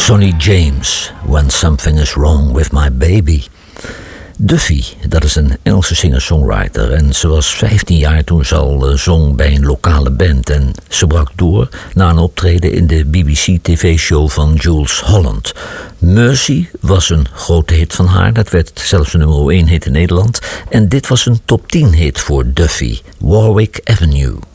Sonny James, When Something Is Wrong With My Baby. Duffy, dat is een Engelse singer-songwriter en ze was 15 jaar toen ze al zong bij een lokale band en ze brak door na een optreden in de BBC-tv-show van Jools Holland. Mercy was een grote hit van haar, dat werd zelfs een nummer 1 hit in Nederland en dit was een top 10 hit voor Duffy, Warwick Avenue.